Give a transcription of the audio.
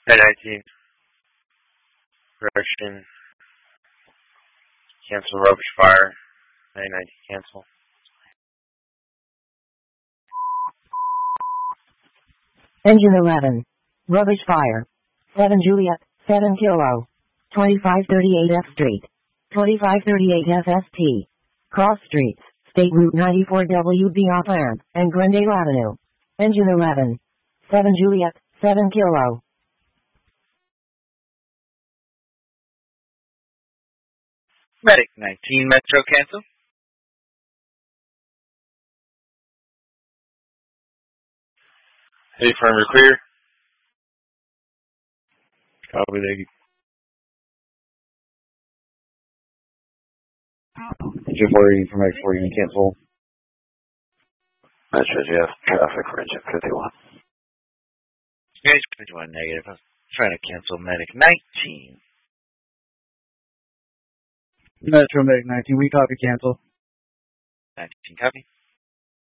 1019. Correction. Cancel rubbish fire. 919 cancel. Engine 11. Rubbish fire. 7 Juliet, 7 Kilo. 2538 F Street. 2538 FST. Cross Streets, State Route 94 WB Upland, and Glendale Avenue. Engine 11. 7 Juliet, 7 Kilo. Medic 19 Metro cancel. Hey, firm, you're clear. Copy, thank you. Engine 40 for Medic 40 and cancel. Metro Jeff, traffic for engine 51. Engine 51 negative. I'm trying to cancel Medic 19. Metro Medic 19, we copy cancel. 19 copy.